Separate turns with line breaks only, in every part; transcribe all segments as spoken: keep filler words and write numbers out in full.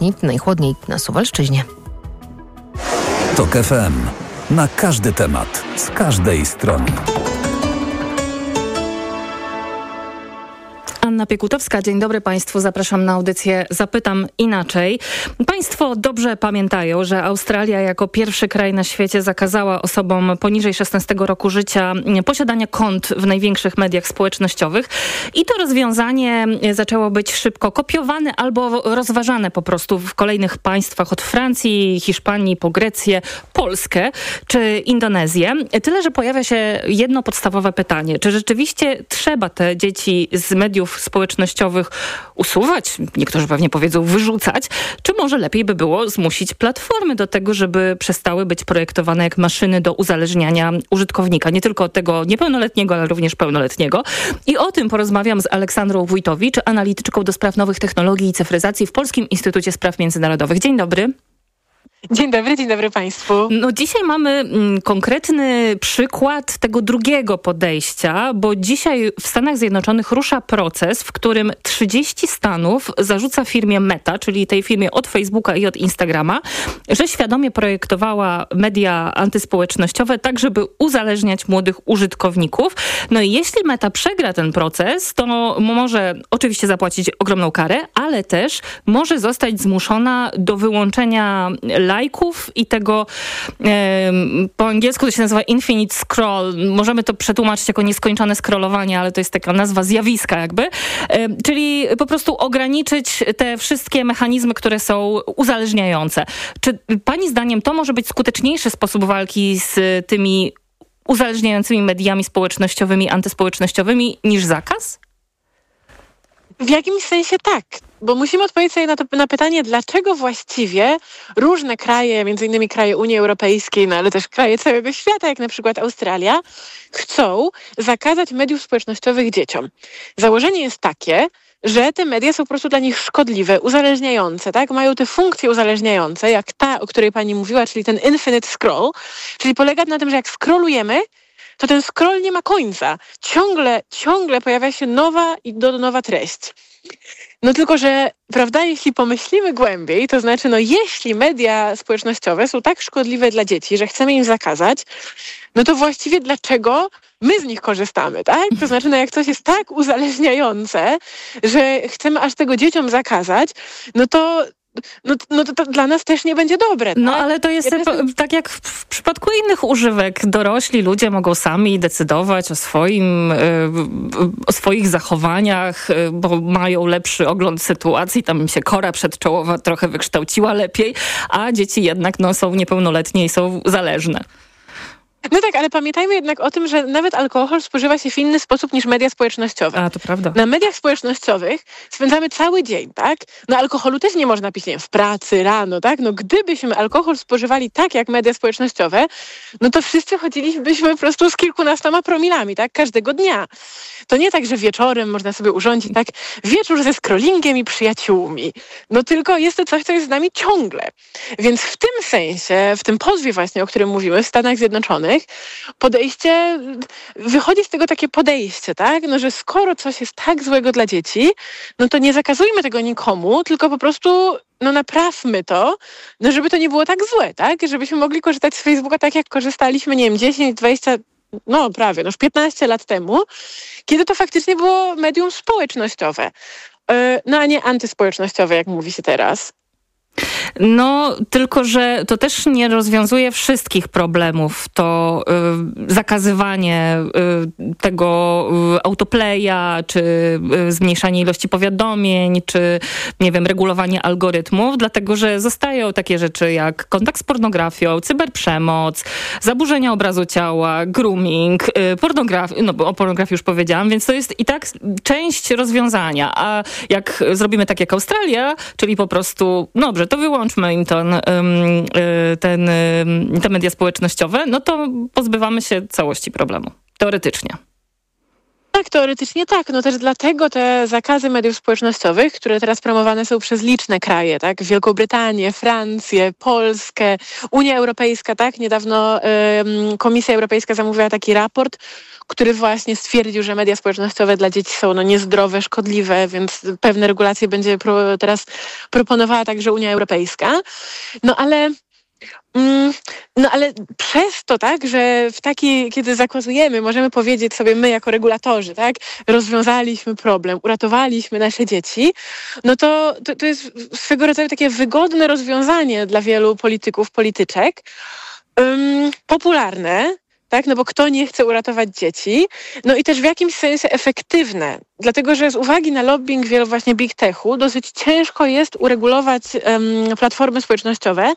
stopni, najchłodniej na Suwalszczyźnie.
TOK F M. Na każdy temat, z każdej strony.
Anna Piekutowska, dzień dobry Państwu. Zapraszam na audycję Zapytam Inaczej. Państwo dobrze pamiętają, że Australia jako pierwszy kraj na świecie zakazała osobom poniżej szesnastego roku życia posiadania kont w największych mediach społecznościowych i to rozwiązanie zaczęło być szybko kopiowane albo rozważane po prostu w kolejnych państwach od Francji, Hiszpanii po Grecję, Polskę czy Indonezję. Tyle, że pojawia się jedno podstawowe pytanie. Czy rzeczywiście trzeba te dzieci z mediów społecznościowych usuwać, niektórzy pewnie powiedzą wyrzucać, czy może lepiej by było zmusić platformy do tego, żeby przestały być projektowane jak maszyny do uzależniania użytkownika, nie tylko tego niepełnoletniego, ale również pełnoletniego. I o tym porozmawiam z Aleksandrą Wójtowicz, analityczką do spraw nowych technologii i cyfryzacji w Polskim Instytucie Spraw Międzynarodowych. Dzień dobry.
Dzień dobry, dzień dobry Państwu.
No dzisiaj mamy mm, konkretny przykład tego drugiego podejścia, bo dzisiaj w Stanach Zjednoczonych rusza proces, w którym trzydzieści stanów zarzuca firmie Meta, czyli tej firmie od Facebooka i od Instagrama, że świadomie projektowała media antyspołecznościowe tak, żeby uzależniać młodych użytkowników. No i jeśli Meta przegra ten proces, to może oczywiście zapłacić ogromną karę, ale też może zostać zmuszona do wyłączenia lajków i tego, e, po angielsku to się nazywa infinite scroll. Możemy to przetłumaczyć jako nieskończone scrollowanie, ale to jest taka nazwa zjawiska jakby. E, czyli po prostu ograniczyć te wszystkie mechanizmy, które są uzależniające. Czy pani zdaniem to może być skuteczniejszy sposób walki z tymi uzależniającymi mediami społecznościowymi, antyspołecznościowymi niż zakaz?
W jakimś sensie tak, bo musimy odpowiedzieć sobie na to na pytanie, dlaczego właściwie różne kraje, między innymi kraje Unii Europejskiej, no ale też kraje całego świata, jak na przykład Australia, chcą zakazać mediów społecznościowych dzieciom. Założenie jest takie, że te media są po prostu dla nich szkodliwe, uzależniające, tak? Mają te funkcje uzależniające, jak ta, o której pani mówiła, czyli ten infinite scroll, czyli polega na tym, że jak scrollujemy, to ten scroll nie ma końca. Ciągle, ciągle pojawia się nowa i do nowa treść. No tylko, że prawda, jeśli pomyślimy głębiej, to znaczy, no jeśli media społecznościowe są tak szkodliwe dla dzieci, że chcemy im zakazać, no to właściwie dlaczego my z nich korzystamy, tak? To znaczy, no jak coś jest tak uzależniające, że chcemy aż tego dzieciom zakazać, no to No, no to, to dla nas też nie będzie dobre.
No
tak?
ale to jest ja po, tak jak w, w przypadku innych używek. Dorośli ludzie mogą sami decydować o swoim, o swoich zachowaniach, bo mają lepszy ogląd sytuacji, tam im się kora przedczołowa trochę wykształciła lepiej, a dzieci jednak no, są niepełnoletnie i są zależne.
No tak, ale pamiętajmy jednak o tym, że nawet alkohol spożywa się w inny sposób niż media społecznościowe.
A, to prawda.
Na mediach społecznościowych spędzamy cały dzień, tak? No alkoholu też nie można pić, nie wiem, w pracy, rano, tak? No gdybyśmy alkohol spożywali tak jak media społecznościowe, no to wszyscy chodzilibyśmy po prostu z kilkunastoma promilami, tak? Każdego dnia. To nie tak, że wieczorem można sobie urządzić, tak? Wieczór ze scrollingiem i przyjaciółmi. No tylko jest to coś, co jest z nami ciągle. Więc w tym sensie, w tym pozwie właśnie, o którym mówimy w Stanach Zjednoczonych, podejście, wychodzi z tego takie podejście, tak? No, że skoro coś jest tak złego dla dzieci, no to nie zakazujmy tego nikomu, tylko po prostu no naprawmy to, no żeby to nie było tak złe, tak? Żebyśmy mogli korzystać z Facebooka tak, jak korzystaliśmy, nie wiem, dziesięć, dwadzieścia, no prawie, no już piętnaście lat temu, kiedy to faktycznie było medium społecznościowe, no a nie antyspołecznościowe, jak mówi się teraz.
No, tylko że to też nie rozwiązuje wszystkich problemów. To y, zakazywanie y, tego y, autoplaya, czy y, zmniejszanie ilości powiadomień, czy nie wiem, regulowanie algorytmów, dlatego że zostają takie rzeczy jak kontakt z pornografią, cyberprzemoc, zaburzenia obrazu ciała, grooming, y, pornografia, no bo o pornografii już powiedziałam, więc to jest i tak część rozwiązania. A jak zrobimy tak jak Australia, czyli po prostu, no dobrze, to wyłączmy im ten, ten, te media społecznościowe, no to pozbywamy się całości problemu. Teoretycznie.
Tak, teoretycznie tak. No też dlatego te zakazy mediów społecznościowych, które teraz promowane są przez liczne kraje, tak? Wielką Brytanię, Francję, Polskę, Unia Europejska, tak? Niedawno ym, Komisja Europejska zamówiła taki raport, który właśnie stwierdził, że media społecznościowe dla dzieci są no, niezdrowe, szkodliwe, więc pewne regulacje będzie pro, teraz proponowała także Unia Europejska. No ale... No ale przez to, tak, że w taki, kiedy zakazujemy, możemy powiedzieć sobie my jako regulatorzy, tak, rozwiązaliśmy problem, uratowaliśmy nasze dzieci, no to, to, to jest swego rodzaju takie wygodne rozwiązanie dla wielu polityków, polityczek, um, popularne, tak, no bo kto nie chce uratować dzieci, no i też w jakimś sensie efektywne, dlatego że z uwagi na lobbying wielu właśnie big techu dosyć ciężko jest uregulować um, platformy społecznościowe,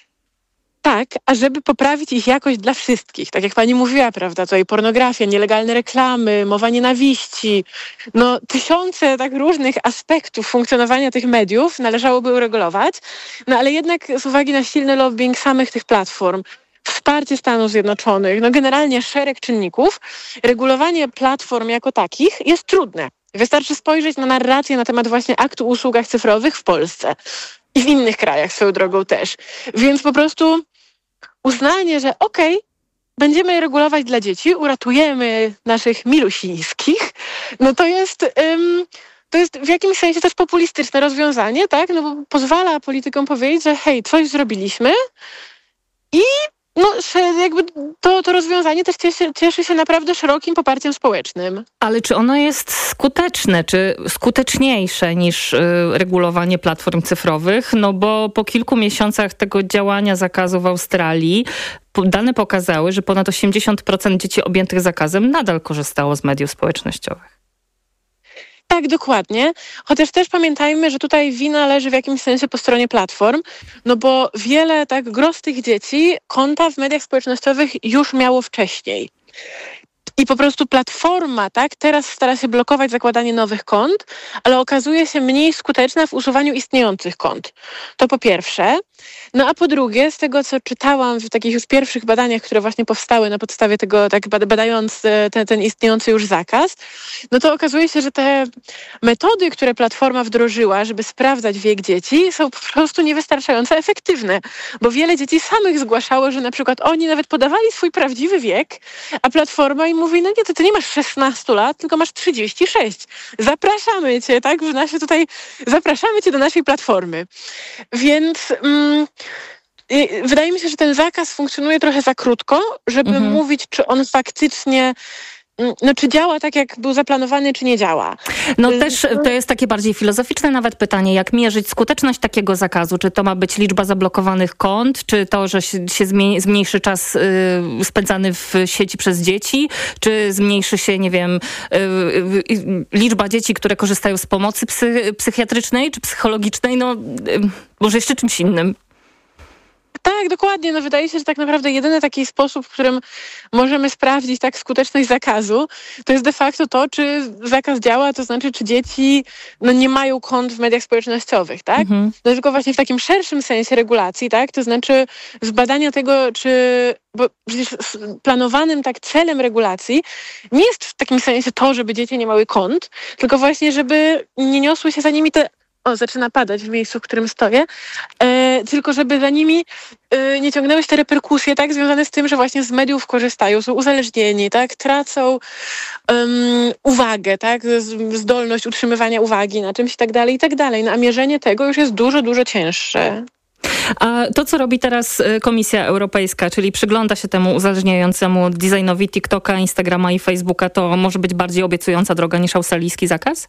tak, ażeby poprawić ich jakość dla wszystkich. Tak jak pani mówiła, prawda, tutaj pornografia, nielegalne reklamy, mowa nienawiści, no tysiące tak różnych aspektów funkcjonowania tych mediów należałoby uregulować, no ale jednak z uwagi na silny lobbying samych tych platform, wsparcie Stanów Zjednoczonych, no generalnie szereg czynników, regulowanie platform jako takich jest trudne. Wystarczy spojrzeć na narrację na temat właśnie aktu o usługach cyfrowych w Polsce i w innych krajach swoją drogą też. Więc po prostu uznanie, że okej, okay, będziemy je regulować dla dzieci, uratujemy naszych milusińskich, no to jest, ym, to jest w jakimś sensie też populistyczne rozwiązanie, tak? No bo pozwala politykom powiedzieć, że hej, coś zrobiliśmy i no, jakby to, to rozwiązanie też cieszy, cieszy się naprawdę szerokim poparciem społecznym.
Ale czy ono jest skuteczne, czy skuteczniejsze niż y, regulowanie platform cyfrowych? No bo po kilku miesiącach tego działania zakazu w Australii dane pokazały, że ponad osiemdziesiąt procent dzieci objętych zakazem nadal korzystało z mediów społecznościowych.
Tak, dokładnie. Chociaż też pamiętajmy, że tutaj wina leży w jakimś sensie po stronie platform, no bo wiele tak gros tych dzieci konta w mediach społecznościowych już miało wcześniej. I po prostu platforma, tak, teraz stara się blokować zakładanie nowych kont, ale okazuje się mniej skuteczna w usuwaniu istniejących kont. To po pierwsze. No a po drugie, z tego co czytałam w takich już pierwszych badaniach, które właśnie powstały na podstawie tego, tak badając ten, ten istniejący już zakaz, no to okazuje się, że te metody, które platforma wdrożyła, żeby sprawdzać wiek dzieci, są po prostu niewystarczająco efektywne, bo wiele dzieci samych zgłaszało, że na przykład oni nawet podawali swój prawdziwy wiek, a platforma im mówi, no nie, to ty nie masz szesnaście lat, tylko masz trzydzieści sześć. Zapraszamy cię, tak, w nasze tutaj, zapraszamy cię do naszej platformy. Więc mm, wydaje mi się, że ten zakaz funkcjonuje trochę za krótko, żeby mhm. mówić, czy on faktycznie no, czy działa tak, jak był zaplanowany, czy nie działa.
No też to jest takie bardziej filozoficzne nawet pytanie, jak mierzyć skuteczność takiego zakazu? Czy to ma być liczba zablokowanych kont? Czy to, że się, się zmniejszy czas y, spędzany w sieci przez dzieci? Czy zmniejszy się, nie wiem, y, y, liczba dzieci, które korzystają z pomocy psy, psychiatrycznej czy psychologicznej? No, y, może jeszcze czymś innym.
Tak, dokładnie. No wydaje się, że tak naprawdę jedyny taki sposób, w którym możemy sprawdzić tak skuteczność zakazu, to jest de facto to, czy zakaz działa, to znaczy, czy dzieci no, nie mają kont w mediach społecznościowych, tak? Mhm. No tylko właśnie w takim szerszym sensie regulacji, tak? To znaczy zbadania tego, czy... Bo przecież planowanym tak celem regulacji nie jest w takim sensie to, żeby dzieci nie miały kont, tylko właśnie, żeby nie niosły się za nimi te O, zaczyna padać w miejscu, w którym stoję, e, tylko żeby za nimi e, nie ciągnęły się te reperkusje, tak, związane z tym, że właśnie z mediów korzystają, są uzależnieni, tak, tracą um, uwagę, tak, zdolność utrzymywania uwagi na czymś i tak dalej, i tak dalej. No, a mierzenie tego już jest dużo, dużo cięższe.
A to, co robi teraz Komisja Europejska, czyli przygląda się temu uzależniającemu designowi TikToka, Instagrama i Facebooka, to może być bardziej obiecująca droga niż australijski zakaz?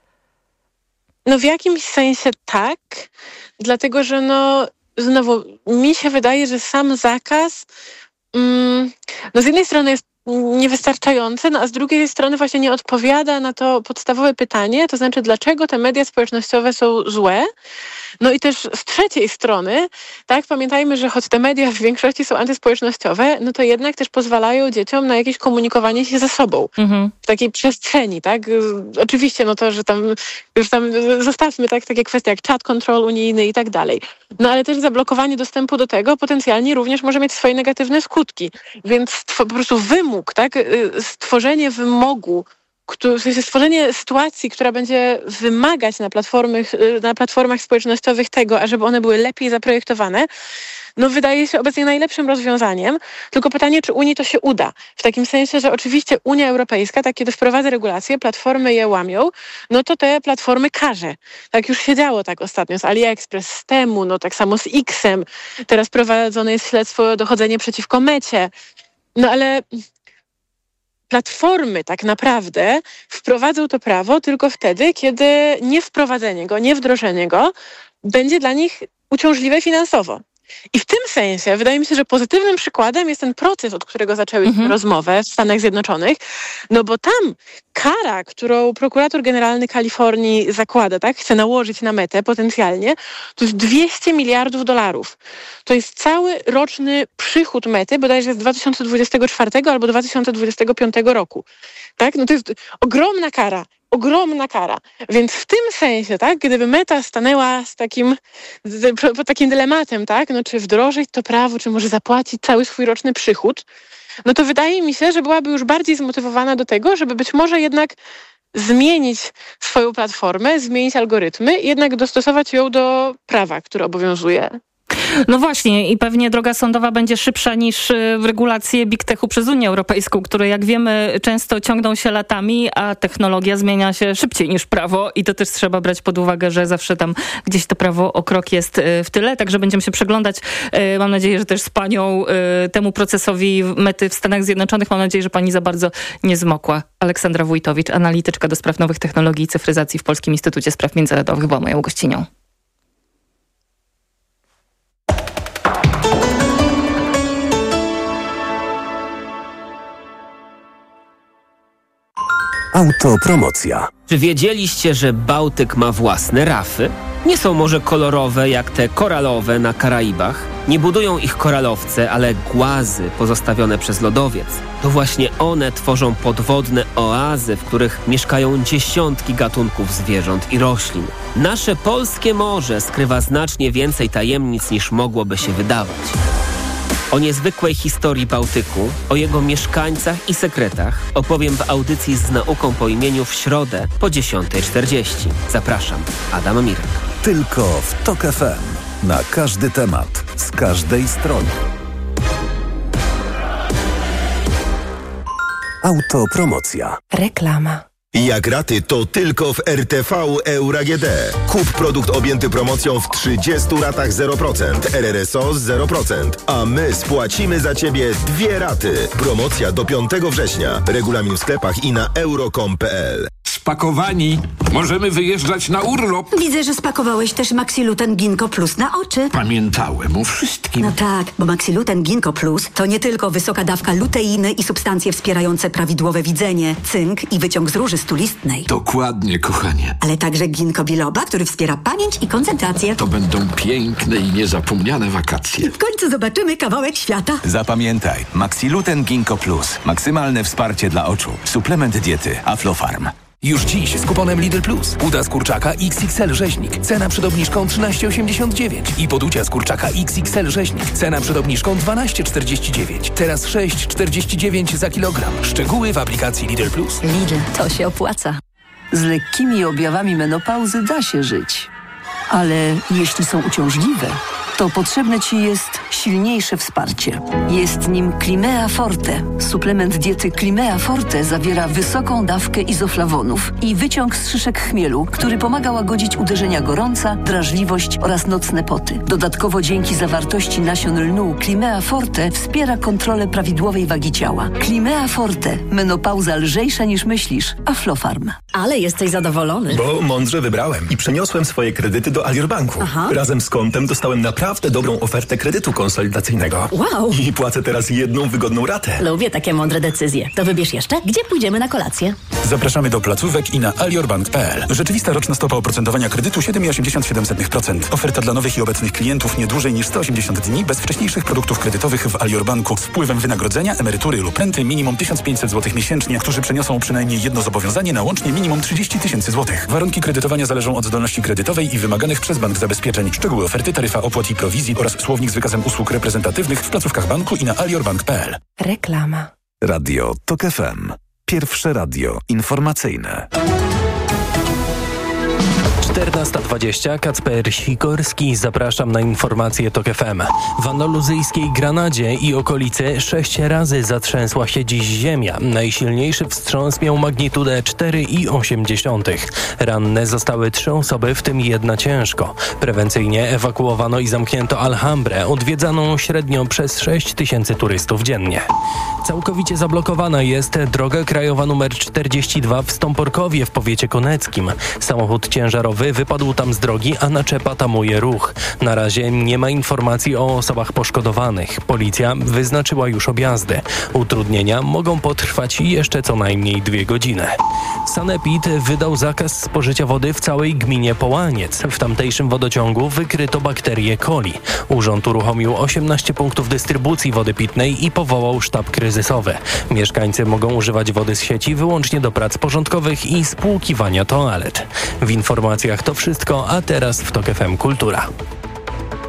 No w jakimś sensie tak, dlatego że no znowu mi się wydaje, że sam zakaz mm, no z jednej strony jest niewystarczający, no a z drugiej strony właśnie nie odpowiada na to podstawowe pytanie, to znaczy dlaczego te media społecznościowe są złe. No i też z trzeciej strony, tak, pamiętajmy, że choć te media w większości są antyspołecznościowe, no to jednak też pozwalają dzieciom na jakieś komunikowanie się ze sobą mhm. w takiej przestrzeni, tak. Oczywiście, no to, że tam, że tam zostawmy tak, takie kwestie jak chat control unijny i tak dalej. No ale też zablokowanie dostępu do tego potencjalnie również może mieć swoje negatywne skutki. Więc po prostu wymóg, tak, stworzenie wymogu w sensie stworzenie sytuacji, która będzie wymagać na, platformy, na platformach społecznościowych tego, ażeby one były lepiej zaprojektowane, no wydaje się obecnie najlepszym rozwiązaniem. Tylko pytanie, czy Unii to się uda. W takim sensie, że oczywiście Unia Europejska, tak kiedy wprowadza regulacje, platformy je łamią, no to te platformy karze. Tak już się działo tak ostatnio z AliExpress, z Temu, no tak samo z Xem. Teraz prowadzone jest śledztwo o dochodzenie przeciwko Mecie. No ale platformy tak naprawdę wprowadzą to prawo tylko wtedy, kiedy niewprowadzenie go, niewdrożenie go będzie dla nich uciążliwe finansowo. I w tym sensie wydaje mi się, że pozytywnym przykładem jest ten proces, od którego zaczęły mhm. rozmowę w Stanach Zjednoczonych, no bo tam kara, którą prokurator generalny Kalifornii zakłada, tak, chce nałożyć na Metę potencjalnie, to jest dwieście miliardów dolarów. To jest cały roczny przychód Mety, bodajże z dwa tysiące dwudziestego czwartego albo dwa tysiące dwudziestego piątego roku. Tak? No to jest ogromna kara. Ogromna kara. Więc w tym sensie, tak, gdyby Meta stanęła z takim, z, pod takim dylematem, tak, no czy wdrożyć to prawo, czy może zapłacić cały swój roczny przychód, no to wydaje mi się, że byłaby już bardziej zmotywowana do tego, żeby być może jednak zmienić swoją platformę, zmienić algorytmy i jednak dostosować ją do prawa, które obowiązuje.
No właśnie i pewnie droga sądowa będzie szybsza niż regulacje Big Techu przez Unię Europejską, które jak wiemy często ciągną się latami, a technologia zmienia się szybciej niż prawo i to też trzeba brać pod uwagę, że zawsze tam gdzieś to prawo o krok jest w tyle, także będziemy się przeglądać, mam nadzieję, że też z panią temu procesowi Mety w Stanach Zjednoczonych. Mam nadzieję, że pani za bardzo nie zmokła. Aleksandra Wójtowicz, analityczka do spraw nowych technologii i cyfryzacji w Polskim Instytucie Spraw Międzynarodowych, była moją gościnią.
Autopromocja.
Czy wiedzieliście, że Bałtyk ma własne rafy? Nie są może kolorowe jak te koralowe na Karaibach. Nie budują ich koralowce, ale głazy pozostawione przez lodowiec. To właśnie one tworzą podwodne oazy, w których mieszkają dziesiątki gatunków zwierząt i roślin. Nasze polskie morze skrywa znacznie więcej tajemnic niż mogłoby się wydawać. O niezwykłej historii Bałtyku, o jego mieszkańcach i sekretach opowiem w audycji z nauką po imieniu w środę po dziesiąta czterdzieści. Zapraszam, Adam Mirek.
Tylko w Tok F M. Na każdy temat, z każdej strony. Autopromocja.
Reklama.
Jak raty, to tylko w R T V Euro A G D. Kup produkt objęty promocją w trzydziestu ratach zero procent, R R S O zero procent, a my spłacimy za Ciebie dwie raty. Promocja do piątego września. Regulamin w sklepach i na euro kropka com kropka p l.
Spakowani. Możemy wyjeżdżać na urlop.
Widzę, że spakowałeś też Maxiluten Ginkgo Plus na oczy.
Pamiętałem o wszystkim.
No tak, bo Maxiluten Ginkgo Plus to nie tylko wysoka dawka luteiny i substancje wspierające prawidłowe widzenie, cynk i wyciąg z róży stulistnej.
Dokładnie, kochanie.
Ale także ginkgo biloba, który wspiera pamięć i koncentrację.
To będą piękne i niezapomniane wakacje.
W końcu zobaczymy kawałek świata.
Zapamiętaj, Maxiluten Ginkgo Plus. Maksymalne wsparcie dla oczu. Suplement diety Aflofarm.
Już dziś z kuponem Lidl Plus. Uda z kurczaka X X L rzeźnik. Cena przed obniżką trzynaście osiemdziesiąt dziewięć. I poducia z kurczaka X X L rzeźnik. Cena przed obniżką dwanaście czterdzieści dziewięć. Teraz sześć czterdzieści dziewięć za kilogram. Szczegóły w aplikacji Lidl Plus.
Lidl, to się opłaca. Z lekkimi objawami menopauzy da się żyć. Ale jeśli są uciążliwe, to potrzebne Ci jest silniejsze wsparcie. Jest nim Climea Forte. Suplement diety Climea Forte zawiera wysoką dawkę izoflawonów i wyciąg z szyszek chmielu, który pomaga łagodzić uderzenia gorąca, drażliwość oraz nocne poty. Dodatkowo dzięki zawartości nasion lnu Climea Forte wspiera kontrolę prawidłowej wagi ciała. Climea Forte. Menopauza lżejsza niż myślisz. Aflofarm.
Ale jesteś zadowolony.
Bo mądrze wybrałem i przeniosłem swoje kredyty do Alior Banku.
Aha.
Razem z kontem dostałem naprawdę dobrą ofertę kredytu konsolidacyjnego.
Wow.
I płacę teraz jedną wygodną ratę.
Lubię takie mądre decyzje. To wybierz jeszcze, gdzie pójdziemy na kolację.
Zapraszamy do placówek i na aliorbank kropka p l. Rzeczywista roczna stopa oprocentowania kredytu siedem przecinek osiemdziesiąt siedem procent. Oferta dla nowych i obecnych klientów nie dłużej niż sto osiemdziesiąt dni bez wcześniejszych produktów kredytowych w Alior Banku z wpływem wynagrodzenia, emerytury lub renty minimum tysiąc pięćset złotych miesięcznie, którzy przeniosą przynajmniej jedno zobowiązanie na łącznie minimum trzydzieści tysięcy złotych. Warunki kredytowania zależą od zdolności kredytowej i wymaganych przez bank zabezpieczeń. Szczegóły oferty, taryfa opłat i prowizji oraz słownik z wykazem usług reprezentatywnych w placówkach banku i na aliorbank kropka p l.
Reklama.
Radio Tok F M. Pierwsze radio informacyjne.
czternasta dwadzieścia, Kacper Sikorski, zapraszam na informacje TOK F M. W andaluzyjskiej Granadzie i okolicy sześć razy zatrzęsła się dziś ziemia. Najsilniejszy wstrząs miał magnitudę cztery i osiem dziesiątych. Ranne zostały trzy osoby, w tym jedna ciężko. Prewencyjnie ewakuowano i zamknięto Alhambrę, odwiedzaną średnio przez sześć tysięcy turystów dziennie. Całkowicie zablokowana jest droga krajowa nr czterdzieści dwa w Stąporkowie w powiecie koneckim. Samochód ciężarowy wypadł tam z drogi, a naczepa tamuje ruch. Na razie nie ma informacji o osobach poszkodowanych. Policja wyznaczyła już objazdy. Utrudnienia mogą potrwać jeszcze co najmniej dwie godziny. Sanepid wydał zakaz spożycia wody w całej gminie Połaniec. W tamtejszym wodociągu wykryto bakterię E. coli. Urząd uruchomił osiemnaście punktów dystrybucji wody pitnej i powołał sztab kryzysowy. Mieszkańcy mogą używać wody z sieci wyłącznie do prac porządkowych i spłukiwania toalet. W informacjach to wszystko, a teraz w TOK F M Kultura.